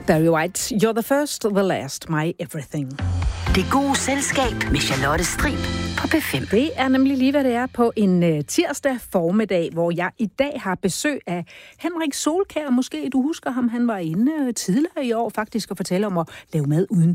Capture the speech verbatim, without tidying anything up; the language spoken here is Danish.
Barry White, You're the first, the last, my everything. Det gode selskab med Charlotte Strib på P fem. Det er nemlig lige, hvad det er på en uh, tirsdag formiddag, hvor jeg i dag har besøg af Henrik Solkjær. Måske du husker ham, han var inde uh, tidligere i år faktisk og fortælle om at lave mad uden